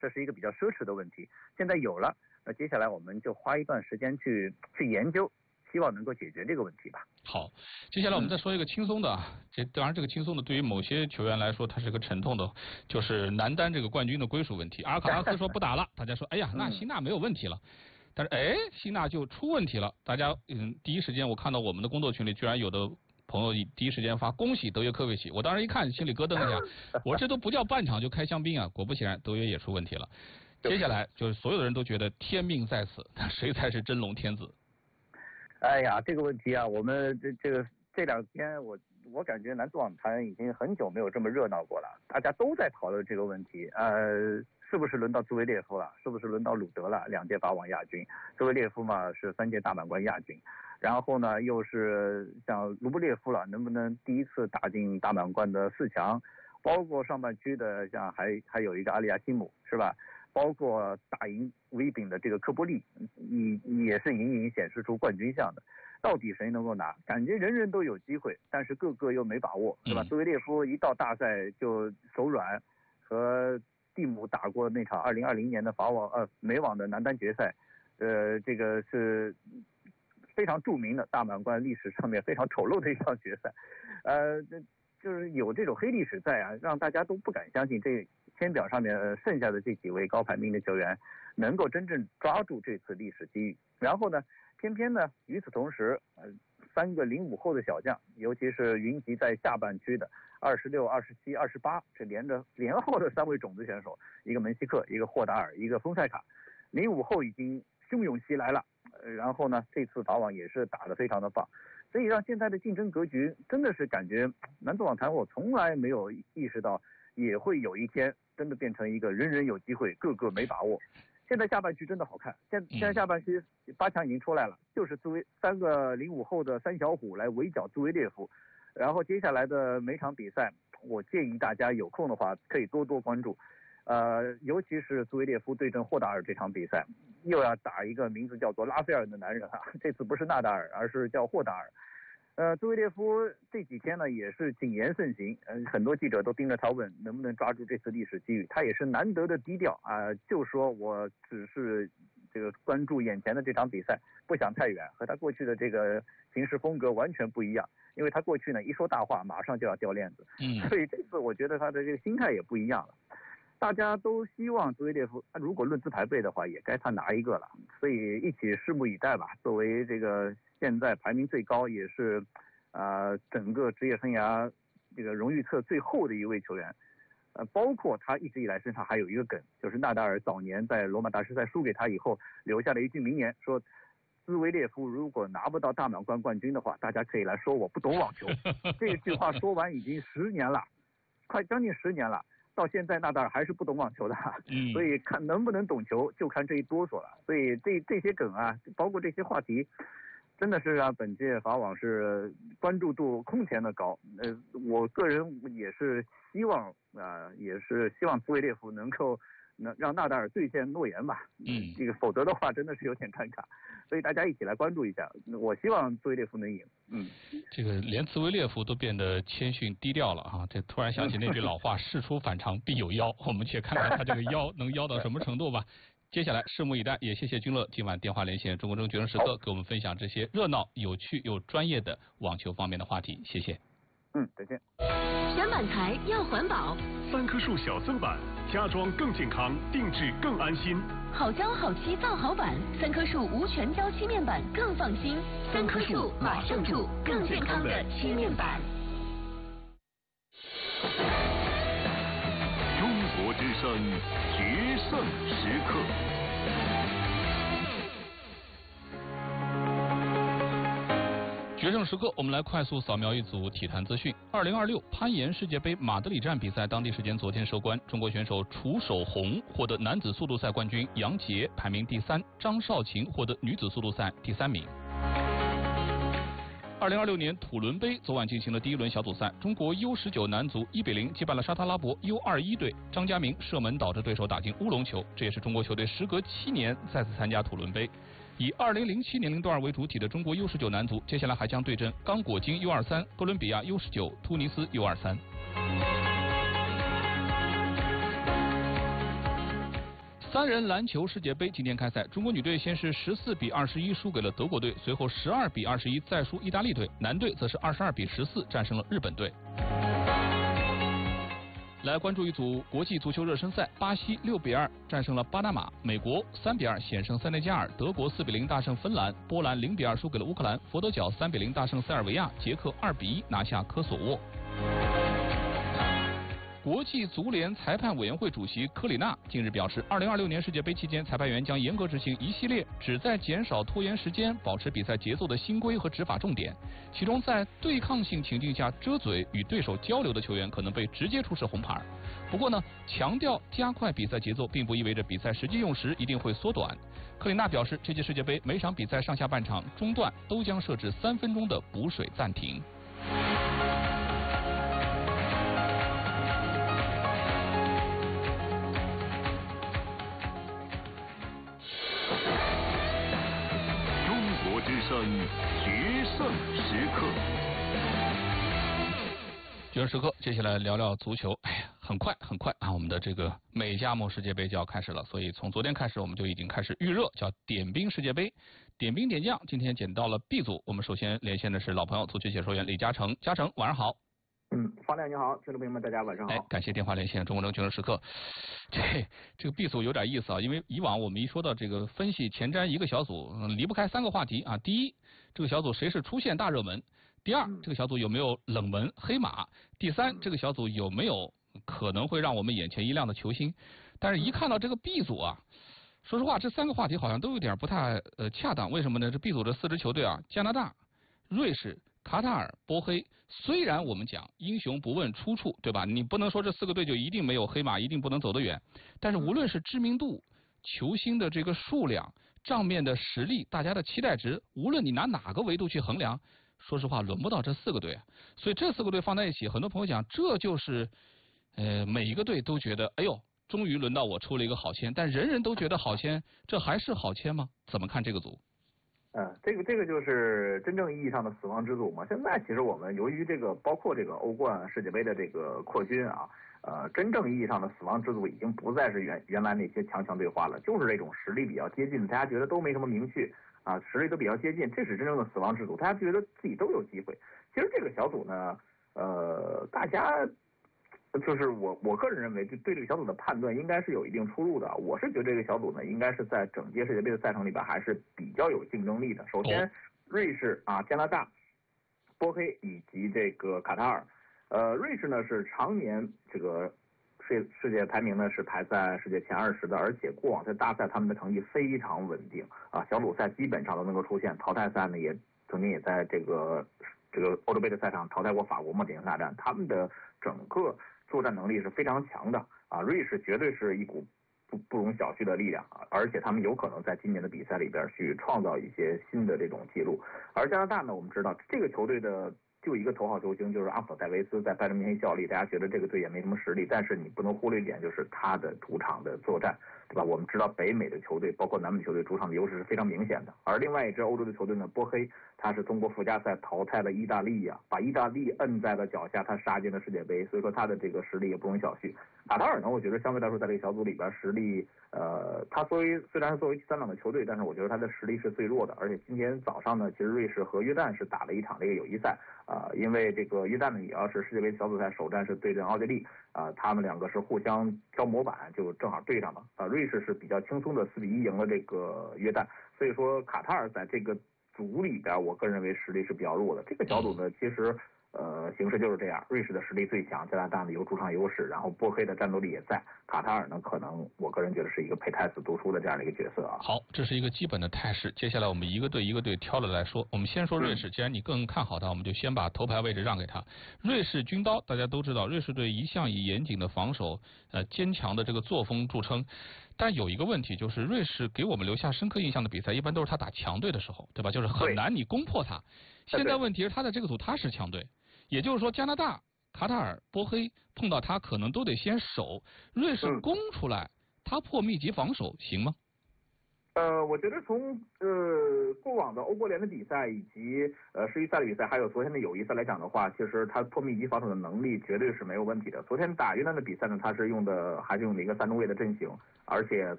这是一个比较奢侈的问题。现在有了，那接下来我们就花一段时间去研究，希望能够解决这个问题吧。 好，接下来我们再说一个轻松的啊，当然这个轻松的对于某些球员来说它是个沉痛的，就是男单这个冠军的归属问题。阿尔卡拉斯说不打了，大家说哎呀那辛纳没有问题了。但是辛纳就出问题了，大家第一时间我看到我们的工作群里居然有的朋友第一时间发恭喜德约科维奇，我当时一看心里咯噔一下，我说这都不叫半场就开香槟啊！果不其然，德约也出问题了。接下来就是所有的人都觉得天命在此，谁才是真龙天子？ 哎呀，这个问题啊，我们这两天我感觉男子网坛已经很久没有这么热闹过了，大家都在讨论这个问题。是不是轮到兹维列夫了？是不是轮到鲁德了？2届法网亚军，兹维列夫嘛是3届大满贯亚军，然后呢又是像卢布列夫了，能不能第一次打进大满贯的4强？包括上半区的像还有一个阿里亚西姆是吧？包括打赢维丙的这个科波利，也是隐隐显示出冠军相的。到底谁能够拿？感觉人人都有机会，但是个个又没把握，是吧？兹维列夫一到大赛就手软，和蒂姆打过那场2020年的美网的男单决赛，这个是非常著名的大满贯历史上面非常丑陋的一场决赛，就是有这种黑历史在啊，让大家都不敢相信这签表上面剩下的这几位高排名的球员能够真正抓住这次历史机遇。然后呢，偏偏呢，与此同时，3个05后的小将，尤其是云集在下半区的26、27、28，这连号的3位种子选手，一个门西克，一个霍达尔，一个丰塞卡，05后已经汹涌袭来了。然后呢，这次法网也是打得非常的棒，所以让现在的竞争格局真的是感觉男子网坛我从来没有意识到也会有一天真的变成一个人人有机会，个个没把握。现在下半区真的好看，现在下半区8强已经出来了，就是3个05后的3小虎来围剿兹维列夫。然后接下来的每场比赛，我建议大家有空的话可以多多关注。尤其是兹维列夫对阵霍达尔这场比赛，又要打一个名字叫做拉斐尔的男人啊，这次不是纳达尔，而是叫霍达尔。兹维列夫这几天呢也是谨言慎行，很多记者都盯着他问能不能抓住这次历史机遇，他也是难得的低调啊，就说我只是这个关注眼前的这场比赛，不想太远，和他过去的这个行事风格完全不一样，因为他过去呢一说大话马上就要掉链子，所以这次我觉得他的这个心态也不一样了。大家都希望兹维列夫，如果论资排辈的话，也该他拿一个了，所以一起拭目以待吧。作为这个现在排名最高，也是整个职业生涯这个荣誉册最后的一位球员，包括他一直以来身上还有一个梗，就是纳达尔早年在罗马大师赛输给他以后留下了一句名言，说兹维列夫如果拿不到大满贯冠军的话，大家可以来说我不懂网球。这句话说完已经10年了，快将近10年了。到现在纳达尔还是不懂网球的，所以看能不能懂球就看这一哆嗦了。所以这些梗啊，包括这些话题，真的是让本届法网是关注度空前的高。我个人也是希望兹维列夫能够让纳达尔兑现诺言吧。这个否则的话真的是有点尴尬。所以大家一起来关注一下，我希望兹维列夫能赢。 这个连兹维列夫都变得谦逊低调了啊！这突然想起那句老话，事出反常必有妖。我们且看看他这个妖能妖到什么程度吧。接下来拭目以待，也谢谢君乐今晚电话连线中国决胜时刻，给我们分享这些热闹、有趣又专业的网球方面的话题，谢谢。 再见。 选板材要环保 ，3棵树小色板，家装更健康，定制更安心。 好胶好漆造好板，3棵树无全胶漆面板更放心。3棵树马上住更健康的漆面板。 中国之声决胜时刻。 决胜时刻，我们来快速扫描一组体坛资讯。2026攀岩世界杯马德里站比赛当地时间昨天收官，中国选手楚守红获得男子速度赛冠军，杨洁排名第3，张少晴获得女子速度赛第3名。2026年土伦杯昨晚进行了第1轮小组赛，中国 U19 男足1比0击败了沙特阿拉伯 U21 队，张家明射门导致对手打进乌龙球，这也是中国球队时隔7年再次参加土伦杯。以2007年龄段为主体的中国 U19 男足，接下来还将对阵刚果金 U23、哥伦比亚 U19、突尼斯 U23。 3人篮球世界杯今天开赛，中国女队先是14-21输给了德国队，随后12-21再输意大利队，男队则是22-14战胜了日本队。来关注一组国际足球热身赛，巴西6-2战胜了巴拿马，美国3-2险胜塞内加尔，德国4-0大胜芬兰，波兰0-2输给了乌克兰，佛得角3-0大胜塞尔维亚，捷克2-1拿下科索沃。国际足联裁判委员会主席科里纳近日表示，2026年世界杯期间，裁判员将严格执行一系列旨在减少拖延时间、保持比赛节奏的新规和执法重点。其中，在对抗性情境下遮嘴与对手交流的球员可能被直接出示红牌。不过呢，强调加快比赛节奏，并不意味着比赛实际用时一定会缩短。科里纳表示，这届世界杯每场比赛上下半场中段都将设置3分钟的补水暂停。 之声决胜时刻， 决胜时刻，接下来聊聊足球。哎呀，很快啊，我们的这个美加墨世界杯就要开始了，所以从昨天开始我们就已经开始预热，叫点兵世界杯。点兵点将，今天捡到了 B 组，我们首先连线的是老朋友足球解说员李嘉诚，嘉诚晚上好。 华亮你好，听众朋友们大家晚上好。 感谢电话连线中国争决胜时刻。这个 B 组有点意思啊，因为以往我们一说到这个分析前瞻一个小组，离不开3个话题啊。第一，这个小组谁是出现大热门；第二，这个小组有没有冷门黑马；第三，这个小组有没有可能会让我们眼前一亮的球星。但是一看到这个 B 组啊，说实话这3个话题好像都有点不太恰当。为什么呢？这 B 组这4支球队啊，加拿大、瑞士、卡塔尔、波黑，虽然我们讲英雄不问出处，对吧？你不能说这4个队就一定没有黑马，一定不能走得远。但是无论是知名度、球星的这个数量、账面的实力、大家的期待值，无论你拿哪个维度去衡量，说实话轮不到这4个队。所以这4个队放在一起，很多朋友讲这就是每一个队都觉得哎呦，终于轮到我出了一个好签，但人人都觉得好签，这还是好签吗？怎么看这个组？ 这个就是真正意义上的死亡之组嘛。现在其实我们由于这个包括这个欧冠、世界杯的这个扩军啊，真正意义上的死亡之组已经不再是原来那些强强对话了，就是这种实力比较接近，大家觉得都没什么名气啊，实力都比较接近，这是真正的死亡之组，大家觉得自己都有机会。其实这个小组呢，大家。就是我个人认为，对这个小组的判断应该是有一定出入的。我是觉得这个小组呢，应该是在整届世界杯的赛程里边还是比较有竞争力的。首先，瑞士啊、加拿大、波黑以及这个卡塔尔。瑞士呢是常年这个世界排名呢是排在世界前20的，而且过往在大赛他们的成绩非常稳定啊，小组赛基本上都能够出现，淘汰赛呢也曾经也在这个欧洲杯的赛场淘汰过法国嘛，典型大战，他们的整个作战能力是非常强的啊，瑞士绝对是一股不容小觑的力量啊，而且他们有可能在今年的比赛里边去创造一些新的这种记录。而加拿大呢，我们知道这个球队的就一个头号球星就是阿姆斯戴维斯在拜仁慕尼黑效力，大家觉得这个队也没什么实力，但是你不能忽略一点，就是他的主场的作战，对吧？我们知道北美的球队包括南美球队主场的优势是非常明显的，而另外一支欧洲的球队呢，波黑，他是通过附加赛淘汰了意大利啊，把意大利摁在了脚下，他杀进了世界杯，所以说他的这个实力也不容小觑。卡塔尔呢，我觉得相对来说在这个小组里边实力，他虽然作为第3档的球队，但是我觉得他的实力是最弱的。而且今天早上呢，其实瑞士和约旦是打了一场这个友谊赛因为这个约旦呢也要是世界杯小组赛首战是对阵奥地利他们2个是互相挑模板，就正好对上了瑞士是比较轻松的4-1赢了这个约旦，所以说卡塔尔在这个组里边，我个人认为实力是比较弱的。这个小组呢，其实形势就是这样，瑞士的实力最强，加拿大呢有主场优势，然后波黑的战斗力也在，卡塔尔呢可能我个人觉得是一个配太子读书的这样的一个角色啊。 好，这是一个基本的态势，接下来我们一个队一个队挑了来说。我们先说瑞士，既然你更看好他，我们就先把头牌位置让给他。瑞士军刀大家都知道，瑞士队一向以严谨的防守坚强的这个作风著称，但有一个问题，就是瑞士给我们留下深刻印象的比赛一般都是他打强队的时候，对吧？就是很难你攻破他。现在问题是他在这个组他是强队，也就是说加拿大、卡塔尔、波黑碰到他可能都得先守，瑞士攻出来他破密集防守行吗？ 我觉得从过往的欧国联的比赛以及世预赛的比赛，还有昨天的友谊赛来讲的话，其实他破密集防守的能力绝对是没有问题的。昨天打约旦的比赛呢，他是还是用的一个3中卫的阵型，而且